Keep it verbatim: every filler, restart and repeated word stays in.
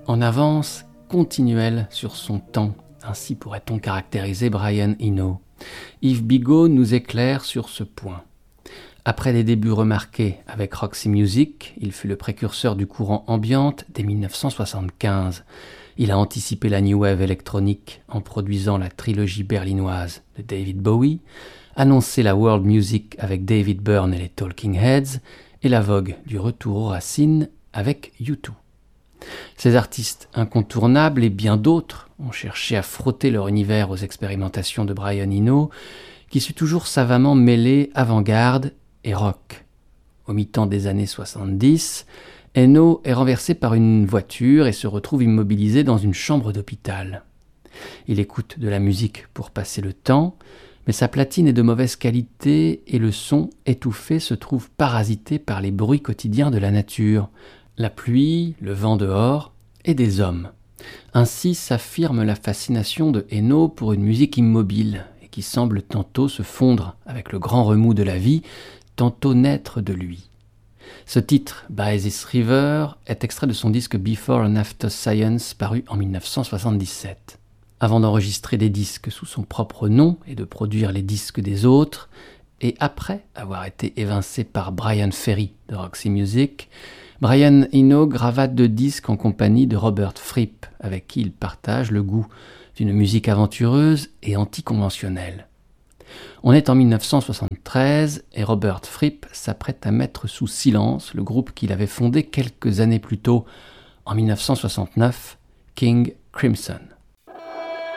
en avance continuelle sur son temps. Ainsi pourrait-on caractériser Brian Eno. Yves Bigot nous éclaire sur ce point. Après des débuts remarqués avec Roxy Music, il fut le précurseur du courant ambient dès dix-neuf cent soixante-quinze. Il a anticipé la New Wave électronique en produisant la trilogie berlinoise de David Bowie, annoncé la world music avec David Byrne et les Talking Heads, et la vogue du retour aux racines avec U deux. Ces artistes incontournables et bien d'autres ont cherché à frotter leur univers aux expérimentations de Brian Eno, qui sut toujours savamment mêler avant-garde et rock. Au mi-temps des années soixante-dix, Eno est renversé par une voiture et se retrouve immobilisé dans une chambre d'hôpital. Il écoute de la musique pour passer le temps, mais sa platine est de mauvaise qualité et le son étouffé se trouve parasité par les bruits quotidiens de la nature, la pluie, le vent dehors et des hommes. Ainsi s'affirme la fascination de Eno pour une musique immobile et qui semble tantôt se fondre avec le grand remous de la vie, tantôt naître de lui. Ce titre, By This River, est extrait de son disque Before and After Science, paru en dix-neuf cent soixante-dix-sept. Avant d'enregistrer des disques sous son propre nom et de produire les disques des autres, et après avoir été évincé par Brian Ferry de Roxy Music, Brian Eno gravate de disques en compagnie de Robert Fripp, avec qui il partage le goût d'une musique aventureuse et anticonventionnelle. On est en dix-neuf cent soixante-treize et Robert Fripp s'apprête à mettre sous silence le groupe qu'il avait fondé quelques années plus tôt, en dix-neuf cent soixante-neuf, King Crimson.